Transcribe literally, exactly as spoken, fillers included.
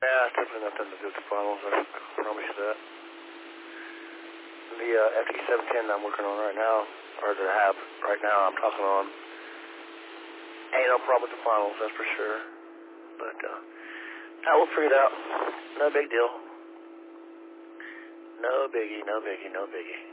Yeah, it's definitely nothing to do with the finals. I promise you that. The uh, F T seven ten I'm working on right now, or that I have right now, I'm talking on. Ain't no problem with the finals, that's for sure. But uh, I will figure it out. No big deal. No biggie, no biggie, no biggie.